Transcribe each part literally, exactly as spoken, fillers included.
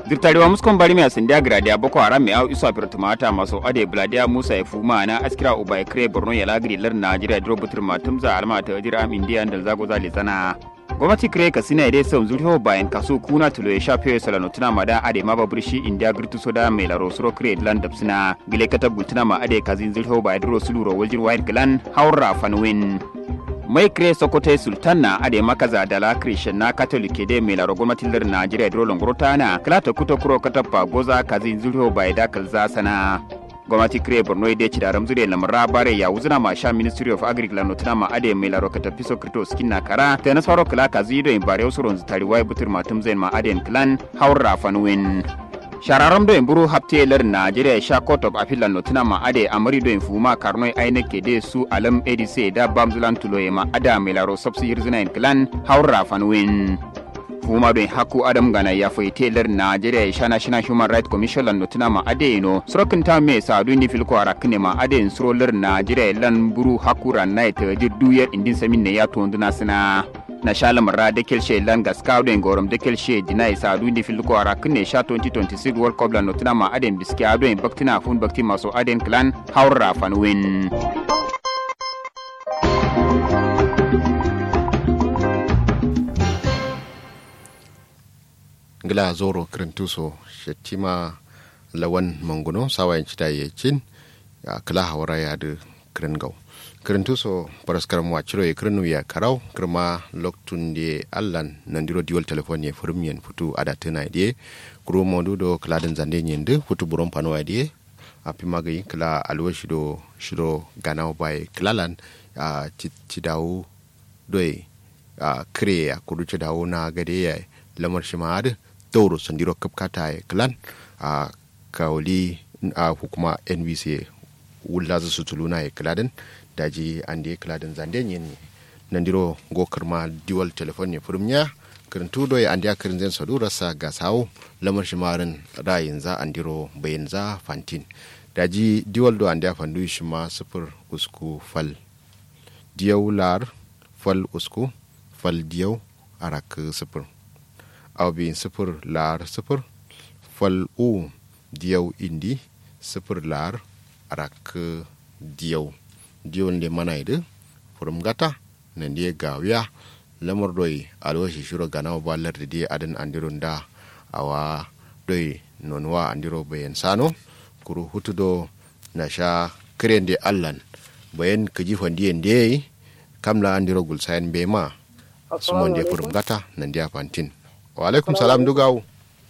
Zirtarewa muskon bari mai asindiya gradia boko haram mai au iso afirtumata maso ade bladia musa ya fuma na askira ubai kre borno ya lagri lar najeriya dro butur matumza alma ta wajira am indiya da zago zali zana gwamnati kre ka sina ide sau zuriho bayan kaso kuna tulo ya shafe salano tuna ma da ade ma babirshi indiya girtu soda mai laro suro kre lan dabsina gile katab gultuna ma ade kazin zuriho bayan dro suluro waljin wayar glan haura fanwin mai kre sokoto sultan na ade makaza da la christian na catholic de mai laro gwamnatin lar najeriya dro longorota na klata kuto kuro katapa goza kazin zuriho bayan dakal zasana gwamnati kire borno da ci da ramzure lamara bare ya wuzuna ma sha ministry of agriculture no tana ma ade mai laro kata piso krito skin na kara ta na saro kala kazi do in bare usuron zutari wai butur matum zain ma ade clan haura fanwin shararam do in buru hapte lar najeriya sha court of appeal no tana ma ade amari do in fuma karno aine ke de su alam edc da bamzulan tuloye ma ada mai laro subsidiary zina in clan haura fanwin kuma don haku adam gana ya fai telar najeriya ya sha national human rights commission lan notuna ma adeno sorokin ta me sadu ni filko arakne ma aden srolar najeriya lan buru haku ran night duyar indin samin ne ya tonduna sina na shalam ra da kelshe lan gaska don gorom da kelshe dinai sadu ni filko arakne sha twenty twenty-six world cup lan notuna ma aden biski adon baktina fun bakti maso aden clan haura fanwin gila zoro krentuso shetima lawan manguno sawayin cita yecin ya kala hawara ya da krengau krentuso paraskar mu aciro ya krenu ya karau krema loktun de allan nandiro diol telefon ye furmien futu ada tena de kuro modu do kladen zande nyende futu buron pano de api magai kala alwashi do shiro ganao bai klalan a cidawu doi a kre ya kudu cidawu na gade ya lamar shimad doro sandiro kapkata e klan a kauli a hukuma N B C wulla su tuluna e kladen daji ande kladen zanden yin nandiro go karma dual telephone ne furumnya karantu do ande akarin zen sadu rasa gasawo lamar shimarin rayin za andiro bayin za fantin daji dual do ande fandu shima sifir usku fal diyaular fal usku fal diyau arak sifir abin sifir lar sifir fal u diyau indi sifir lar arak diyau diyau ne mana ide furum gata nan die gawiya lamar doi alwashi shiro gana balar da die adan andirun da awa doi nonwa andiro bayan sano kuru hutudo na sha kiren de allan bayan kaji fandiyen de kamla andiro gulsayan bema sumon de furum gata nan dia fantin wa alaikum salam dugawu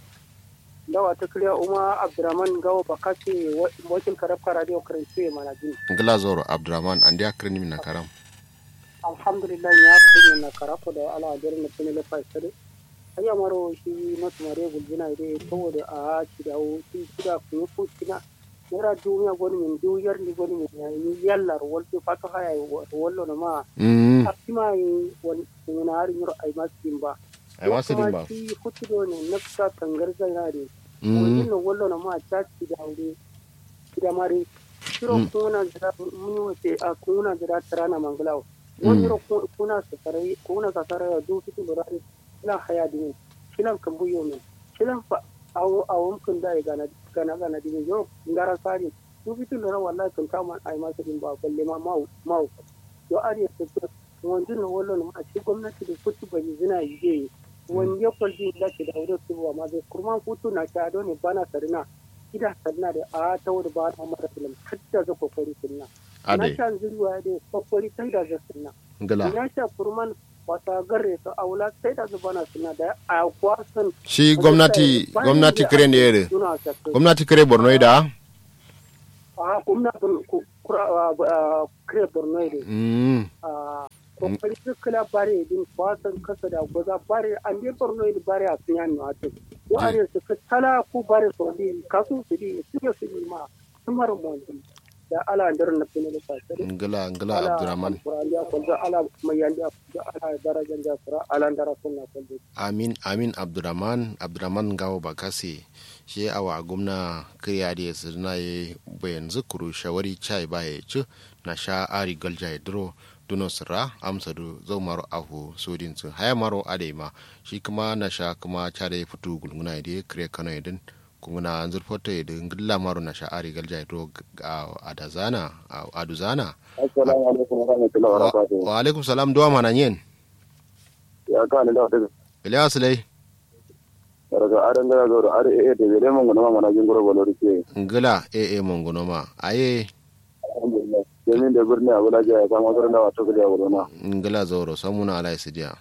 dawa ta kiriya umar abdurrahman gawo bakasi wakil karabka radio karanci mana jini ngala zoro abdurrahman andi akrini mina karam alhamdulillah ya kiri na karafo da ala ajiyar na pinile faisari ayya maro shi masu mare gulbina ide saboda a ci da wuce ci da kuma fuskina nera duniya gwani min duyar ni gwani min yayi yallar walti fata haya wallo na ma a cima yi wani hari yaro ai masu ba ai wasu din ba shi kutudo ne nafsa tangar zainare wani no wallo na ma chachi da wuri da mare shiro kuna da mun wace a kuna da tarana manglawo wani ro kuna safare kuna safare do fitu lorare ila haya din kilan kambuyo ne kilan fa awo awon kun da ga na kana ga din yo ngara sari do fitu lorare wallahi kan kama ai masu din ba balle ma mau mau yo ari su wanda no wallo na ma ci gwamnati da kutu bai zina yi wani ya kwalji da ke da aure tuwa ma zai kurman hutu na ta ne bana sarina gida sarina da a ta wuri ba ta mara filim kadda za kokari sunna na sha zuwa da kokari sai da za sunna na sha kurman wata garre ta aula sai da zubana sunna da a kwasan shi gwamnati gwamnati kire ne yare gwamnati kire borno da a gwamnati kire borno da kokari kala bare din kwasan kasa da goza bare an je borno da bare a sunyan no ato ko are su kala ku bare so din kasu su di su su ma sumar mon da ala ndar na pine da sai ngala ngala abdurrahman ya ko da ala mayandi da ala darajan da sura ala ndara sunna ko amin amin abdurrahman abdurrahman gawo bakasi shi awa gumna kriya da sirna ye bayan zukuru shawari chai baye ci na sha ari galja dro duno sira amsa du zau maro ahu sodin su haya maro ade ma shi kuma na sha kuma chare futu gulguna ide kre kano idin kunguna anzur foto idin gilla maro na sha ari galja do adazana aduzana. Assalamu alaikum wa rahmatullahi wa barakatuh. Wa alaikum salam duwa mana nyen. Ya ka ne da daga. Ilyas lay. Daga aran da zo da are e de de mon gona mana jingoro bolo rike. Ngala e e mon gona ma aye. Alhamdulillah. Jamin da birni abula ja ya kama garin da wato gida wurona. Ngala zoro samuna alai sidiya.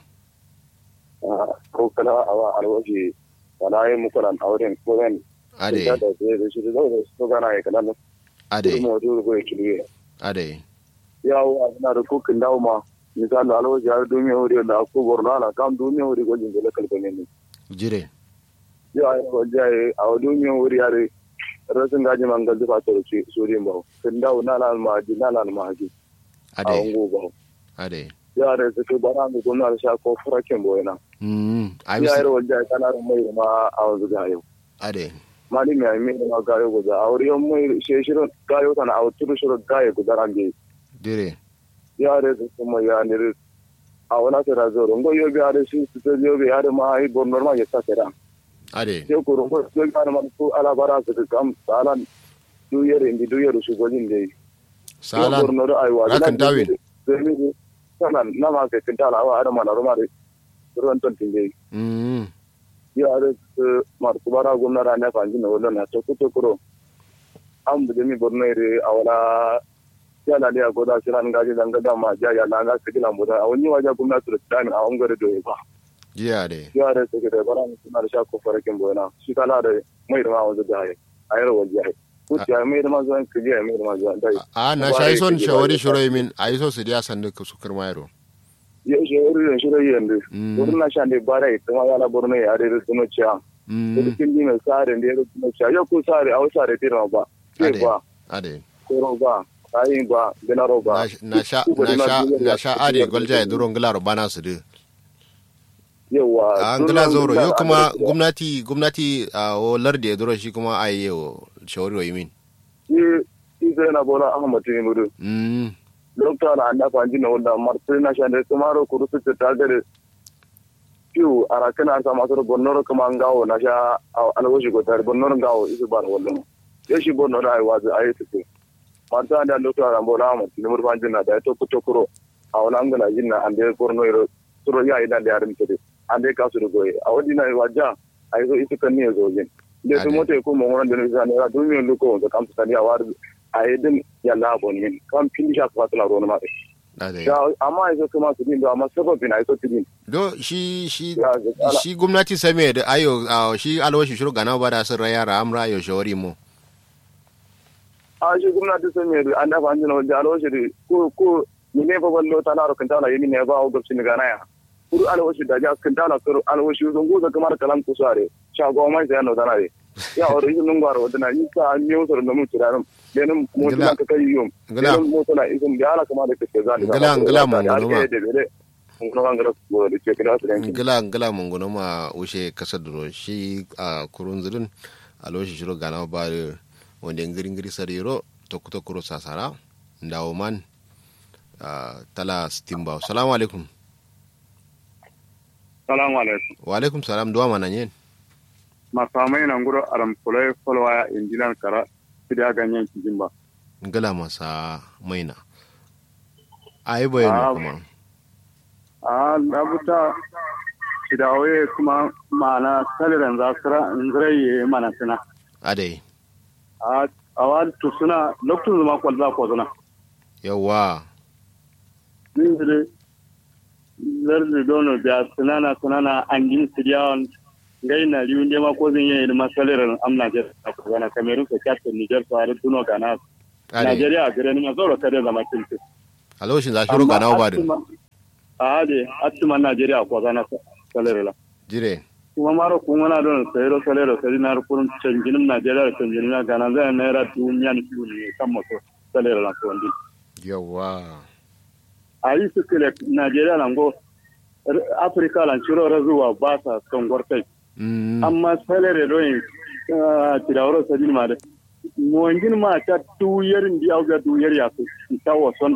Ah ko kala awa alwaji wala yi muku nan auren ko ran. Ade. Da da da shi da so gana ya kana. Ade. Mu wato ko kiliye. Ade. Yawo ana da kokin dawo ma misali alwaji har dumi hori da ko borno ala kam dumi hori ko jingole kalbane ne. Jire. Ya wajaye a dumi hori yare rasin gaji mangal da fatar ce suriyan bawo kin dawo na lan maji na lan maji Ade. a ungo bawo Ade. ya da su bara mu gona da sha ko furaken boyena Mm. ya yare wajaye kana mai ma a wanzu ga yau Ade. mali mai mai ma ga yau da aure mai sheshirin ga yau kana a turu shirin ga yau da range Dire. ya da su kuma ya ne a wala tara zo ngo yo ga da shi su yo ga da ma ai bon normal ya ta tara Ade. sai ko rongo sai ga ma ko ala bara su kam salan duyar indi duyar su gojin dai Salan. Rakan tawin. sana na ma ke kintala wa ada mana roma de ruwan ton tinge Mm. ya ada mar kubara gomna rana fanji no wala na to to kuro am de mi borno ire awala ya la dia goda siran gaji danga da ma ja ya na ga kidila mu da awni waja gomna to tani a ongare do ba Jiya de. ya ada ke de bara ni na sha ko farakin boyana shi kala da mai da ma wajen da ai ayar wajen kuciya mai da mazuwan kijiya mai da mazuwan dai A na shayi son shawari shiro min a yi so su diya sandu ka sukar mayro. ya shawari da shiro yende wurin na shan da bara ita ma yana borno ya da tuno ciya da kin ji mai sare da ya tuno ciya ya ko sare a wasa da tira ba ke ba Ade. ko ba ai ba denaro ba Na sha na sha na sha ade golja ya duron gilaro bana su de. yawa An gila zoro yau kuma gwamnati gwamnati a o lardi ya duro shi kuma a yi yau shawari wa yimin. shi shi sai na bola ahmad tinubu Mm. dokta na anda fanji na wanda martin na shan da tomaro kuru su ta da piu arakana sa maso bonnoro kuma ngawo na sha alwashi go tar bonnoro ngawo isu bar wallan yashi bonnoro ai wazi ai tuke marta da dokta na bola ahmad tinubu fanji na da to kuto kuro a wala ngana jinna ande borno iro suro ya ida da yarin tede ande ka su goye a wadi na waja ai zo isu kan ne zo yin da su mote ko mo wona da ne zane ra dumi luko da kam tsani a war ai din ya labon min kam pindi sha kwa tla rona ma Ade. ya amma ai zo kuma su din da amma sababin ai so tidin Do shi shi Ya, ala- shi gwamnati same da ayo a, shi alwashi shiro gana ba da sun raya ra amra yo shawari mu. a shi gwamnati sun mai an dafa an jina wajen alwashi ko ko ni ne fa ballo ta laro kanta na yimi ne ba o gabsin gana ya kuru alwashi da ja kanta na kuru alwashi zon goza kamar kalan kusare sha go mai sai no tanare ya ori sun ngwaro wadana yi ka an yi usur da mu tirarum denin mu Ngila- tuna ka kai yum ngila- denin mu tuna isun da ala kamar da kake zali Ngila- ngila mun gano ma. mun gano ngara ko da ke kira su ranki Gila gila mun gono ma ushe kasa duro shi a kurun zirin alwashi shiro gana ba da wanda ngiri ngiri sariro to kuto kuro sasara ndawo man ah, tala stimba. Salamu alaikum. salamu alaikum Wa alaikum salam duwa mana nyen. masamai nan guro aram kulai folwa injilan kara sida ganyen kijimba Ngala masa maina. Ayi bayan Ah, kuma. a labuta shidawaye kuma ma'ana saliran za su ziraye mana suna Adai. a wani suna lokacin zama kwalza ko zuna Yawa. zai zarzi dono da sunana sunana an gini siriyawan gai na riyu ne ma ko zan yi da masaliran amna jar a kuzana kamerun ka kyaftin nijar su harin tuno gana Adai. najeriya a gare ni ma zaura kare zama kinti Alwashin za shiro gana ba da. a hade atiman najeriya ko zana salirala Jire. kuma maro kun wana don sayro salero sari na rukun canjinin najeriya da canjinin na gana zai naira duniya ne ne kan maso salero na tuwandi Yawa. a yi su kile najeriya na go afirka lan ciro razuwa ba sa son gwartai Mm. amma salere doyin tirawar sari ma da mo ngin ma ta duyar ndi auga duyar ya su ta wason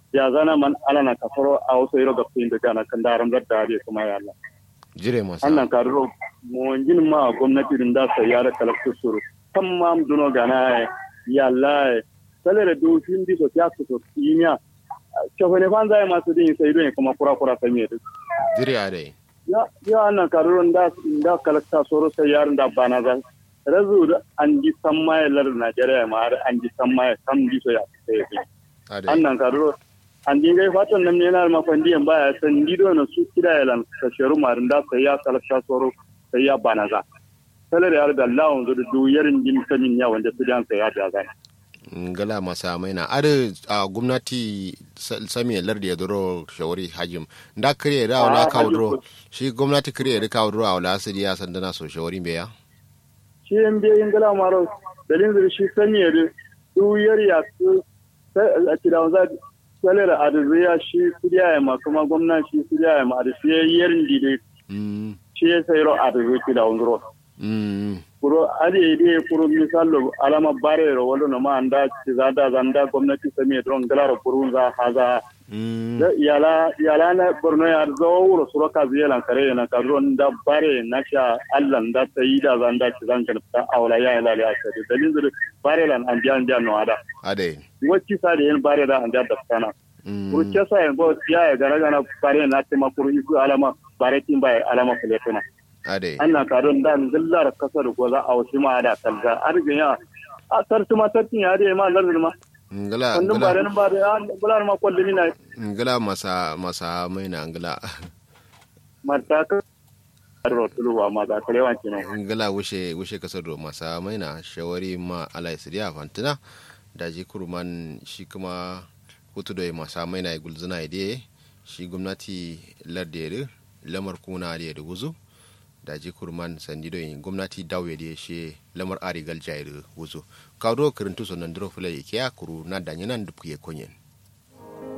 ya zana man alana kafaro a wasu yaro ga fin daga na kan daram da dare kuma ya Allah jire masa annan karro mo jin ma gwamnati din da sai ya da kalaktu suru tamam duno gana ya Allah salere do fin di so ya so tinya chofene banza ma su din sai don kuma kura kura sai me jire ade ya ya annan karro da da kalakta suru sai yarin da bana zan razu an ji sammaye lar Najeriya ma har an ji sammaye kam di so ya sai ade annan karro an dinga fatan nan yana ma fandiyan baya san dido na su kida yalan ka sheru marin da sai ya kalakta suru sai ya banaza salere ya da Allah on da du yarin din sanin ya wanda su dan sai ya da zan ngala masa maina are a gwamnati sami lardi ya duro shawari hajim da kare da wala kawo shi gwamnati kare da kawo a wala asiri ya sandana so shawari me ya shi en be ngala maro dalin da shi sami da du yar ya su a kida za salere a da ya shi kuriya ya ma kuma gwamnati shi kuriya ya ma da shi yarin dide mm shi sai ro a da kida undro mm kuro ade ide kuro misalo alama bare ro wala no ma anda zada zanda gwamnati sami dron galaro kurunza haza mm yala yala na borno ya zo wuro suro ka ziyela kare na ka ron da bare na sha Allah da sai da zanda ci zan ka ta awla ya ila ya sai dalin da bare lan an jan jan no ada ade wacce sa da yin bare da an da kana kuro ce sa yin bo ya ga na bare na ta makuru iku alama bare tin bai alama kuletuna ade annan karon da zillar kasar goza a wasu ma da talga argin ya a tartu ma tartin ya dai ma lardin ma ngala wannan ba da ba da bular ma kullun ina ngala masa masa maina ngala marta ka ro tuluwa ma da kalewan kino ngala wushe wushe kasar do masa maina shawari ma alai sidiya fantina daji kuruman shi kuma hutu da masa maina gulzuna ide shi gwamnati lardere lamar kuna da guzu daji kurman sandido yin gwamnati dawe da she lamar arigal jairu wuzo kawdo kirintu sonan dro fulai kiya kuru na danyanan dupuye konyen